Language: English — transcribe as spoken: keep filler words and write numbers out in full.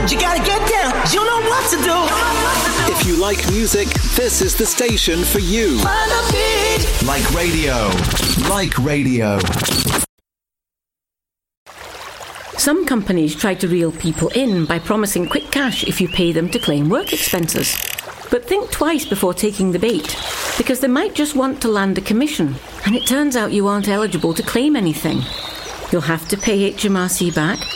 You gotta get down, you know what to do. If you like music, this is the station for you. Find a beat. Like radio. Like radio. Some companies try to reel people in by promising quick cash if you pay them to claim work expenses. But think twice before taking the bait, because they might just want to land a commission, and it turns out you aren't eligible to claim anything. You'll have to pay H M R C back,